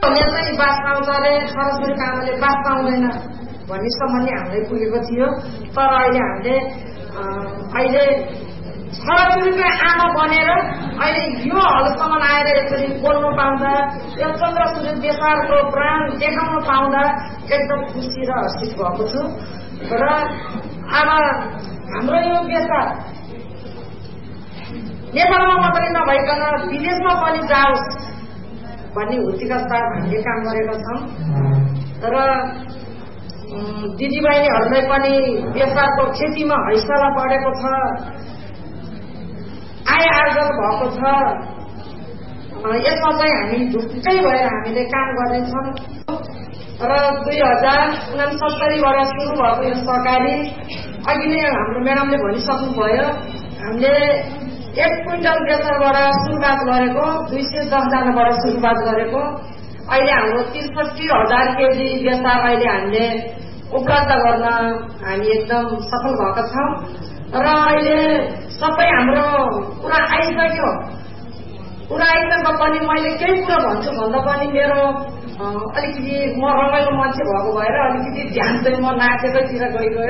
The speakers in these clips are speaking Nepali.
चाहिँ बास पाउँछ अरे, छोराछोरीको आमाले बास पाउँदैन भन्नेसम्म नै हामीलाई पुगेको थियो। तर अहिले हामीले छोराछोरीको आमा बनेर अहिले यो हलसम्म आएर यसरी बोल्नु पाउँदा, यो चन्द्रसूर्य बेसारको प्राण देखाउन पाउँदा एकदम खुसी र हर्षित भएको छु। र अब हाम्रो यो बेसार नेपालमा मात्रै नभइकन विदेशमा पनि जाओस् भन्ने हुर्तीका साथ हामीले काम गरेका छौँ। र दिदीबहिनीहरूलाई पनि बेसारको खेतीमा हैसला बढेको छ, आय आर्जन भएको छ। यसमा चाहिँ हामी ढुक्कै भएर हामीले काम गर्नेछौँ। र 2069बाट सुरु भएको यो सहकारी, अघि नै हाम्रो म्याडमले भनिसक्नुभयो, हामीले 1 क्विन्टल बेसारबाट सुरुवात गरेको, 210 जनाबाट सुरुवात गरेको। अहिले हाम्रो 63,000 केजी बेसार अहिले हामीले उपलब्ध गर्न हामी एकदम सफल भएका छौँ। र अहिले सबै हाम्रो कुरा आइसक्यो। कुरा आइसक्दा पनि मैले केही कुरा भन्छु भन्दा पनि मेरो अलिकति म रमाइलो मान्छे भएको भएर अलिकति ध्यान चाहिँ म नाचेकैतिर गइगयो।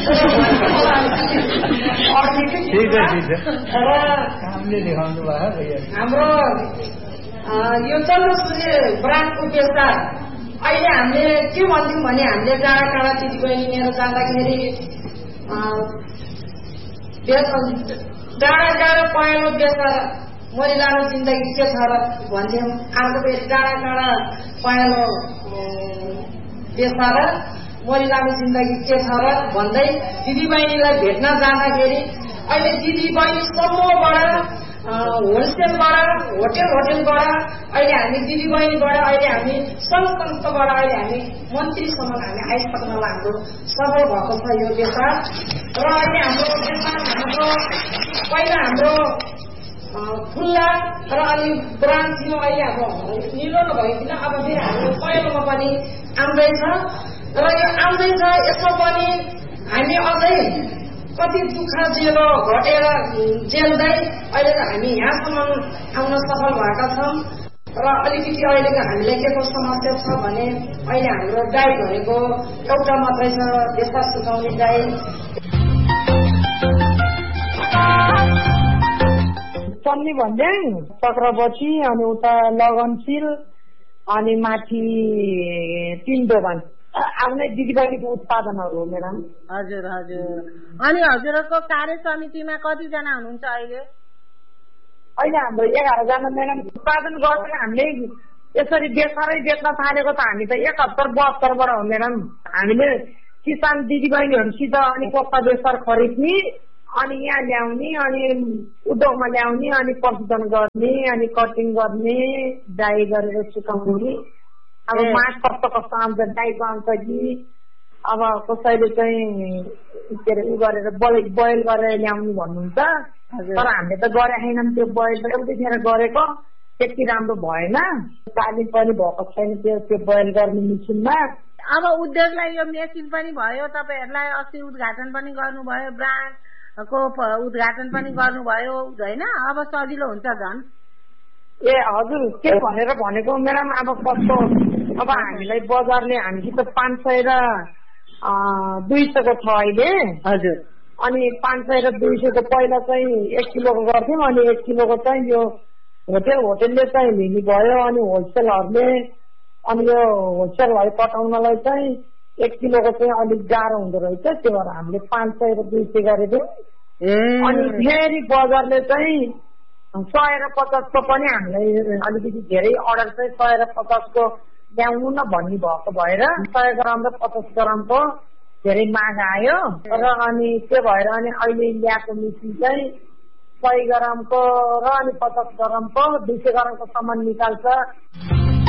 हाम्रो यो चन्द्रसूर्य ब्रान्डको बेसार अहिले हामीले के भन्छौँ भने, हामीले टाढा टाढा दिदीबहिनी लिएर जाँदाखेरि डाँडा डाँडा पहेँलो बेसार मरिलानो जिन्दगी के छ र भन्थ्यौँ। आज फेरि डाँडा डाँडा पहेँलो बेसार मरिलानो जिन्दगी के छ र भन्दै दिदीबहिनीलाई भेट्न जाँदाखेरि अहिले दिदीबहिनी समूहबाट, होलसेलबाट, होटेलबाट अहिले हामी दिदीबहिनीबाट, अहिले हामी संस्थाबाट, अहिले हामी मन्त्रीसम्म हामी आइसक्नलाई हाम्रो सफल भएको छ यो बेसार। र अहिले हाम्रो बेसार हाम्रो पहिला हाम्रो खुल्ला र अलि ब्रान्ड थियो, अहिले अब निलो नभइकन अब फेरि हाम्रो पहिलोमा पनि आउँदैछ। र यो आउँदैछ, यसमा पनि हामी अझै कति दुःख जेलो घटेर जेल्दै अहिले हामी यहाँसम्म आउन सफल भएका छौँ। र अलिकति अहिलेको हामीलाई के को समस्या छ भने, अहिले हाम्रो डाइ भनेको एउटा मात्रै छ, बेसार सुकाउने डाइ। चन्नी भन्दै चक्रवती, अनि उता लगनशील, अनि माथि 3 दोकान आफ्नै दिदीबहिनीको उत्पादनहरू हो म्याडम। हजुर हजुर। अनि हजुरहरूको कार्य समितिमा कतिजना हुनुहुन्छ अहिले? अहिले हाम्रो 11 जना म्याडम। उत्पादन गरेर हामीले यसरी बेसारै बेच्न थालेको त हामी त 71-72बाट हो म्याडम। हामीले किसान दिदीबहिनीहरूसित अनि पक्का बेसार खरिद्ने, अनि यहाँ ल्याउने, अनि उद्योगमा ल्याउने, अनि प्रशोधन गर्ने, अनि कटिङ गर्ने, डाई गरेर सुकाउने। अब माग कस्तो कस्तो आउँछ, डाईको आउँछ कि अब कसैले चाहिँ के अरे उ गरेर बोइल गरेर ल्याउनु भन्नुहुन्छ। तर हामीले त गरे छैनौँ त्यो बोइल, एउटैखेर गरेको त्यति राम्रो भएन, तालिम पनि भएको छैन त्यो बोइल गर्ने मेसिनमा। अब उद्योगलाई यो मेसिन पनि भयो, तपाईँहरूलाई अस्ति उद्घाटन पनि गर्नुभयो, ब्रान्डको उद्घाटन पनि गर्नुभयो होइन? अब सजिलो हुन्छ झन्। ए हजुर, के भनेर भनेको म्याडम, अब कस्तो अब हामीलाई बजारले हामीसित 500 र 200 को छ अहिले। हजुर। अनि 500 र 200 को पहिला चाहिँ 1 किलोको गर्थ्यौँ, अनि 1 किलोको चाहिँ यो होटेलले चाहिँ लिने भयो, अनि होलसेलहरूले, अनि यो होलसेलहरू पठाउनलाई चाहिँ 1 किलोको चाहिँ अलिक गाह्रो हुँदो रहेछ। त्यो भएर हामीले 500 र 200 गरेको। अनि फेरि बजारले चाहिँ 100 र 50 को पनि हामीलाई अलिकति धेरै अर्डर चाहिँ 100 र 50 को ल्याउनु न भन्ने भएको भएर 100 ग्राम र 50 ग्रामको धेरै माग आयो। र अनि त्यो भएर अनि अहिले ल्याएको मेसिन चाहिँ 100 ग्रामको र अनि 50 ग्रामको 200 ग्रामको सामान निकाल्छ।